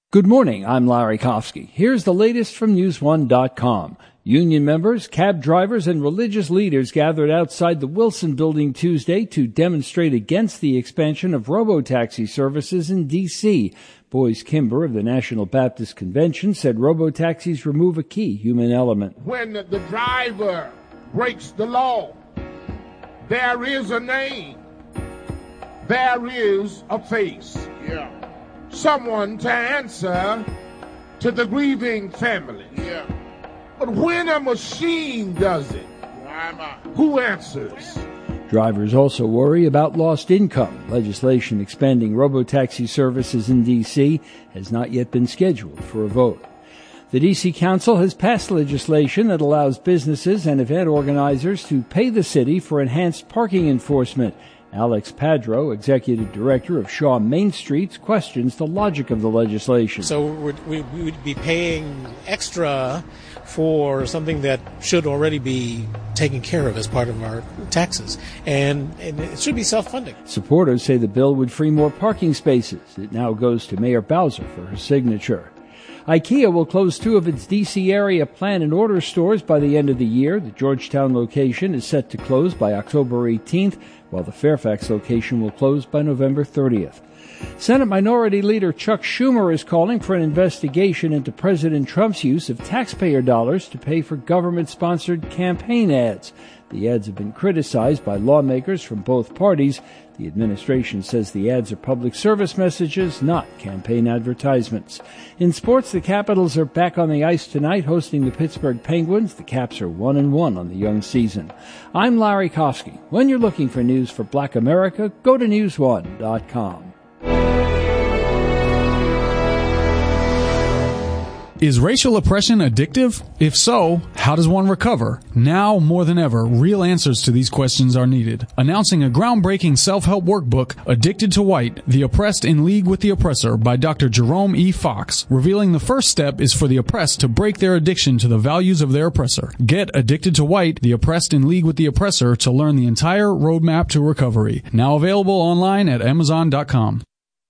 Good morning, I'm Larry Kofsky. Here's the latest from News1.com. Union members, cab drivers, and religious leaders gathered outside the Wilson Building Tuesday to demonstrate against the expansion of robotaxi services in D.C. Boyce Kimber of the National Baptist Convention said robotaxis remove a key human element. When the driver breaks the law, there is a name. There is a face. Yeah. Someone to answer to the grieving family. Yeah. But when a machine does it, who answers? Drivers also worry about lost income. Legislation expanding robotaxi services in D.C. has not yet been scheduled for a vote. The D.C. Council has passed legislation that allows businesses and event organizers to pay the city for enhanced parking enforcement. Alex Padro, executive director of Shaw Main Streets, questions the logic of the legislation. So we would be paying extra for something that should already be taken care of as part of our taxes, and it should be self-funding. Supporters say the bill would free more parking spaces. It now goes to Mayor Bowser for her signature. IKEA will close 2 of its D.C. area plan and order stores by the end of the year. The Georgetown location is set to close by October 18th, while the Fairfax location will close by November 30th. Senate Minority Leader Chuck Schumer is calling for an investigation into President Trump's use of taxpayer dollars to pay for government-sponsored campaign ads. The ads have been criticized by lawmakers from both parties. The administration says the ads are public service messages, not campaign advertisements. In sports, the Capitals are back on the ice tonight, hosting the Pittsburgh Penguins. The Caps are 1-1 on the young season. I'm Larry Kofsky. When you're looking for news for Black America, go to News1.com. Is racial oppression addictive? If so, how does one recover? Now more than ever, real answers to these questions are needed. Announcing a groundbreaking self-help workbook, Addicted to White, The Oppressed in League with the Oppressor by Dr. Jerome E. Fox, revealing the first step is for the oppressed to break their addiction to the values of their oppressor. Get Addicted to White, The Oppressed in League with the Oppressor to learn the entire roadmap to recovery. Now available online at Amazon.com.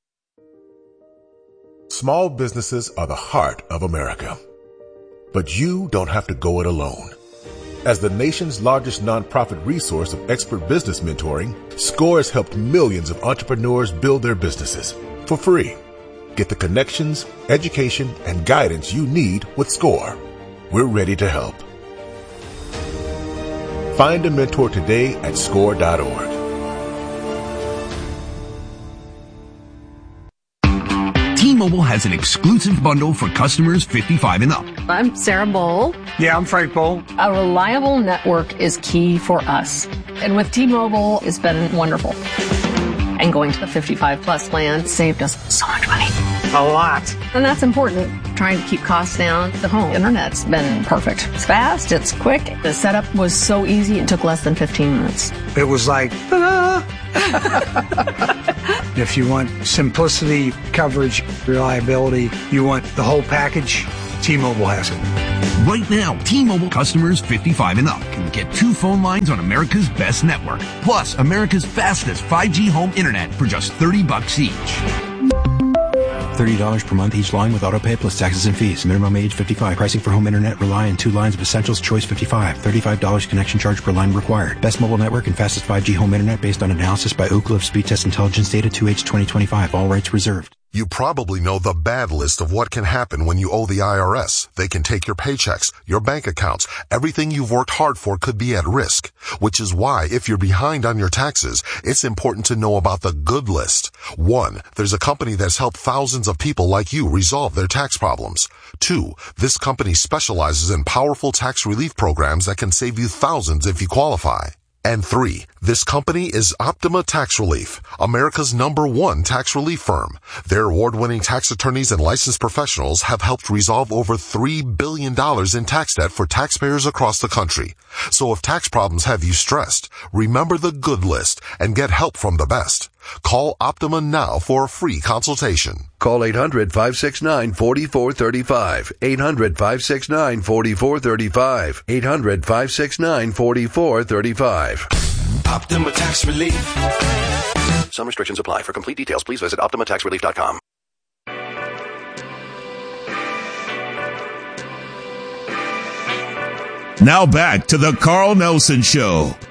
Small businesses are the heart of America. But you don't have to go it alone. As the nation's largest nonprofit resource of expert business mentoring, SCORE has helped millions of entrepreneurs build their businesses for free. Get the connections, education, and guidance you need with SCORE. We're ready to help. Find a mentor today at SCORE.org. T-Mobile has an exclusive bundle for customers 55 and up. I'm Sarah Bowl. Yeah, I'm Frank Bowl. A reliable network is key for us. And with T-Mobile, it's been wonderful. And going to the 55 plus plan saved us so much money. A lot. And that's important. Trying to keep costs down. The home internet's been perfect. It's fast, it's quick. The setup was so easy, it took less than 15 minutes. It was like, If you want simplicity, coverage, reliability, you want the whole package, T-Mobile has it. Right now, T-Mobile customers 55 and up can get 2 phone lines on America's best network, plus America's fastest 5G home internet for just $30 each. $30 per month each line with autopay plus taxes and fees. Minimum age 55. Pricing for home internet rely on 2 lines of Essentials Choice 55. $35 connection charge per line required. Best mobile network and fastest 5G home internet based on analysis by Ookla of Speed Test Intelligence data 2H 2025. All rights reserved. You probably know the bad list of what can happen when you owe the IRS. They can take your paychecks, your bank accounts. Everything you've worked hard for could be at risk, which is why if you're behind on your taxes, it's important to know about the good list. 1, there's a company that's helped thousands of people like you resolve their tax problems. 2, this company specializes in powerful tax relief programs that can save you thousands if you qualify. And 3, this company is Optima Tax Relief, America's #1 tax relief firm. Their award-winning tax attorneys and licensed professionals have helped resolve over $3 billion in tax debt for taxpayers across the country. So if tax problems have you stressed, remember the good list and get help from the best. Call Optima now for a free consultation. Call 800-569-4435. 800-569-4435. 800-569-4435. Optima Tax Relief. Some restrictions apply. For complete details, please visit OptimaTaxRelief.com. Now back to the Carl Nelson Show.